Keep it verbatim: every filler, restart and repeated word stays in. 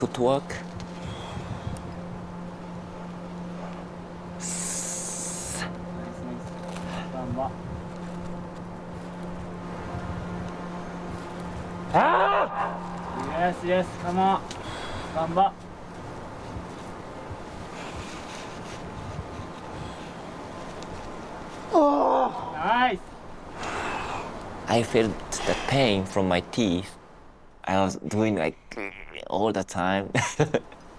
footwork. Nice, nice. Gamba. Yes, yes, come on. Gamba. Nice. I felt the pain from my teeth. I was doing like all the time.